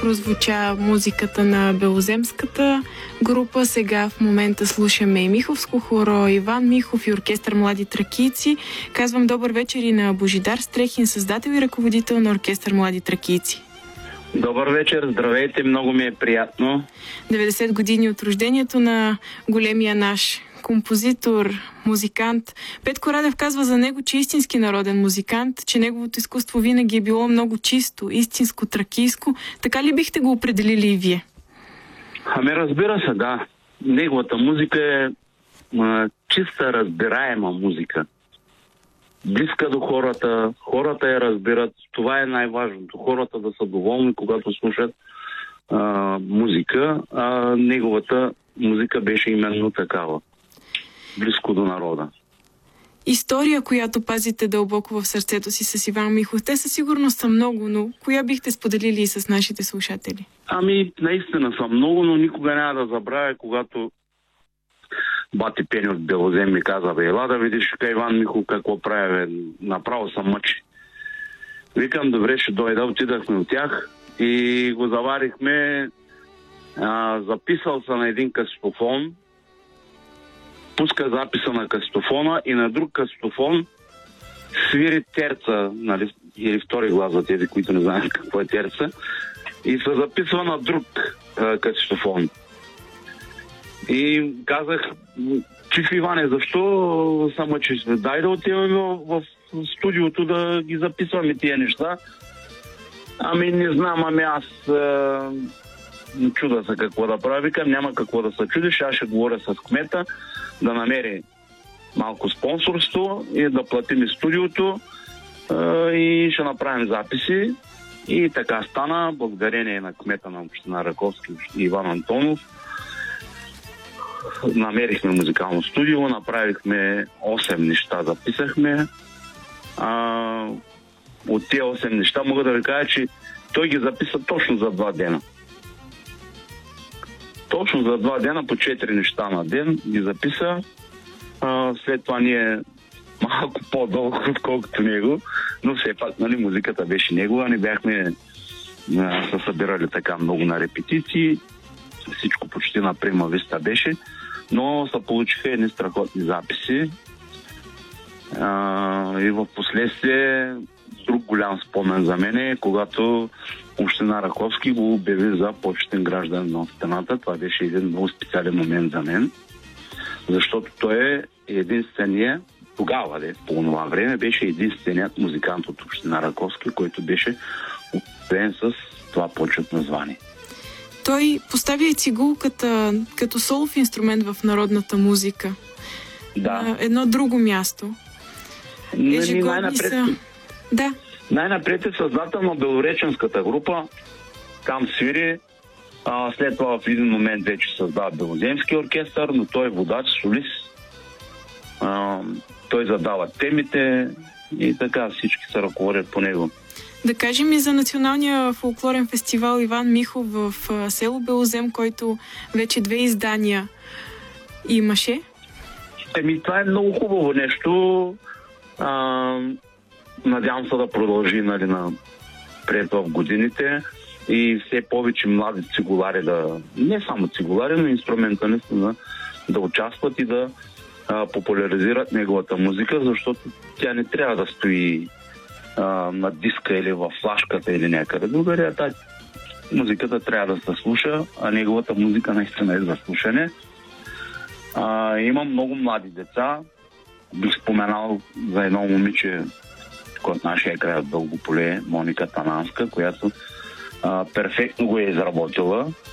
прозвуча музиката на белоземската група. Сега в момента слушаме и Миховско хоро, Иван Михов и оркестър Млади тракийци. Казвам добър вечер и на Божидар Стрехин, създател и ръководител на оркестър Млади тракийци. Добър вечер, здравейте, много ми е приятно. 90 години от рождението на големия наш композитор, музикант. Петко Радев казва за него, че е истински народен музикант, че неговото изкуство винаги е било много чисто, истинско, тракийско. Така ли бихте го определили и вие? Ами разбира се, да. Неговата музика е чиста, разбираема музика. Близка до хората, хората я разбират. Това е най-важното. Хората да са доволни, когато слушат музика. Неговата музика беше именно такава. Близко до народа. История, която пазите дълбоко в сърцето си с Иван Михов. Те със сигурност са много, но коя бихте споделили и с нашите слушатели? Ами, наистина са много, но никога няма да забравя, когато бати Пени от Белозем ми каза: бе, ела да видиш Иван Михов какво прави, направо съм мъчи. Викам, добре, ще дойда, отидахме от тях и го заварихме. Записал се на един касетофон, пуска записа на касетофона и на друг касетофон свири терца, нали, или втори глас за тези, които не знаят какво е терца, и се записва на друг касетофон. И казах: чиф Иване, защо са мъчиш? Дай да отиваме в студиото да ги записваме тия неща. Ами не знам, аз чуда се какво да правя. Викам, няма какво да се чудиш, аз ще говоря с кмета да намери малко спонсорство и да платим и студиото и ще направим записи. И така стана, благодарение на кмета на община Раковски Иван Антонов. Намерихме музикално студио, направихме 8 неща, записахме. От тези 8 неща мога да ви кажа, че той ги записа точно за 2 дена. Точно за 2 дена, по 4 неща на ден ги записа. След това ние малко по-дълго, отколкото него, но все пак, нали, музиката беше негова. Не бяхме се събирали така много на репетиции. Всичко почти на прима виста беше, но се получиха едни страхотни записи. И в последствие друг голям спомен за мен е, когато община Раковски го обяви за почетен граждан на страната. Това беше един много специален момент за мен, защото той е единственият, тогава, по това време, беше единственият музикант от община Раковски, който беше обявен с това почетно звание. Той поставя и цигулката като солов инструмент в народната музика. Да. На едно друго място. Най-напред е създател на Белореченската група. Там свири. След това в един момент вече създава Белоземски оркестър, но той е водач, солист. Той задава темите и така всички се ръководят по него. Да кажем и за Националния фолклорен фестивал Иван Михов в село Белозем, който вече 2 издания имаше. Това е много хубаво нещо. Надявам се да продължи, нали, напред в годините и все повече млади цигулари, не само цигулари, но инструменталисти да участват и да популяризират неговата музика, защото тя не трябва да стои на диска или в флашката или някъде другаде. Музиката трябва да се слуша, а неговата музика наистина е за слушане. Има много млади деца. Бих споменал за едно момиче от нашия край от Дългополе, Моника Тананска, която перфектно го е изработила.